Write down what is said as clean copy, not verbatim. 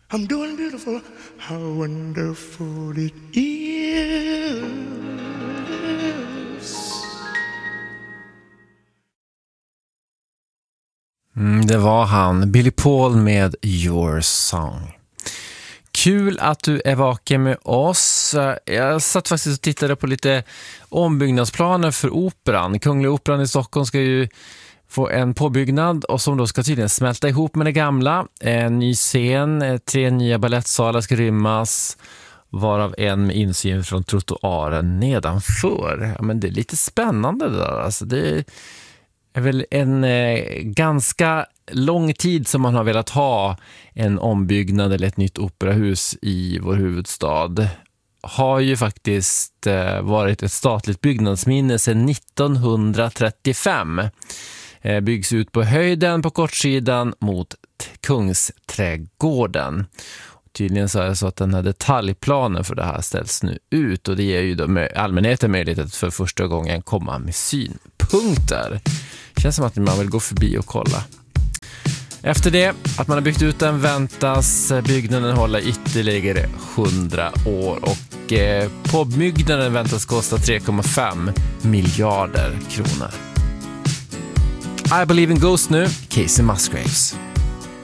I'm doing beautiful. How wonderful it is. Det var han, Billy Paul med Your Song. Kul att du är vaken med oss. Jag satt faktiskt och tittade på lite ombyggnadsplaner för operan. Kungliga Operan i Stockholm ska ju få en påbyggnad och som då ska tydligen smälta ihop med det gamla. En ny scen, 3 nya ballettsalar ska rymmas, varav en med insyn från trottoaren nedanför. Ja, men det är lite spännande det där. Alltså det är väl en ganska lång tid som man har velat ha en ombyggnad eller ett nytt operahus i vår huvudstad. Har ju faktiskt varit ett statligt byggnadsminne sedan 1935. Byggs ut på höjden på kortsidan mot Kungsträdgården. Tydligen så är det så att den här detaljplanen för det här ställs nu ut och det ger ju då allmänheten möjlighet att för första gången komma med synpunkter. Känns som att man vill gå förbi och kolla. Efter det, att man har byggt ut den, väntas byggnaden hålla ytterligare 100 år och påbyggnaden väntas kosta 3,5 miljarder kronor. I Believe in Ghosts nu, Casey Musgraves.